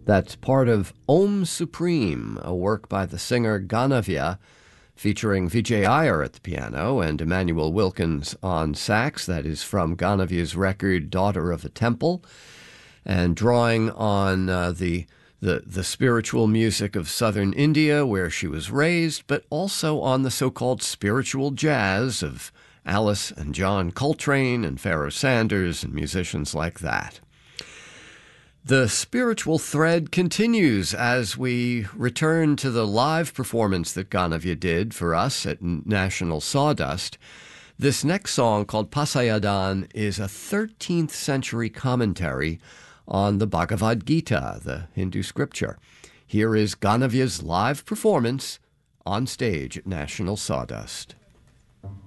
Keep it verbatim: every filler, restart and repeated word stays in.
That's part of Om Supreme, a work by the singer Ganavia, featuring Vijay Iyer at the piano and Emmanuel Wilkins on sax. That is from Ganavia's record Daughter of a Temple, and drawing on uh, the, the, the spiritual music of southern India, where she was raised, but also on the so-called spiritual jazz of Alice and John Coltrane and Pharoah Sanders and musicians like that. The spiritual thread continues as we return to the live performance that Ganavia did for us at National Sawdust. This next song, called Pasayadan, is a thirteenth century commentary on the Bhagavad Gita, the Hindu scripture. Here is Ganavia's live performance on stage at National Sawdust.